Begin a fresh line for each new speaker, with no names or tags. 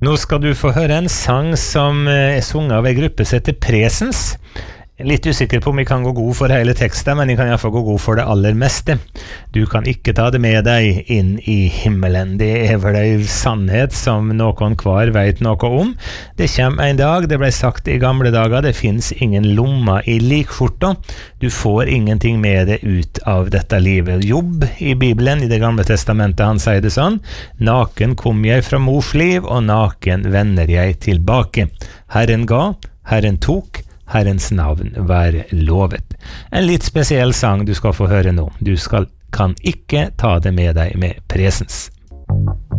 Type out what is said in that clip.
Nå skal du få høre en sang som sunget av en gruppe som heter Presens. Litt usikker på om jeg kan gå god for hele teksten, men jeg kan i hvert fall gå god for det aller meste. Du kan ikke ta det med deg inn i himmelen. Det vel en sannhet som noen hver vet noe om. Det kommer en dag, det ble sagt i gamle dager, det finnes ingen lomma i likskjorta. Du får ingenting med det ut av dette livet. Jobb i Bibelen, i det gamle testamentet, han sier det sånn: naken kom jeg fra mors liv, og naken vender jeg tilbake. Herren ga, Herren tok, Herrens navn være lovet. En litt spesiell sang du skal få høre nå. Du kan ikke ta det med deg med Presens.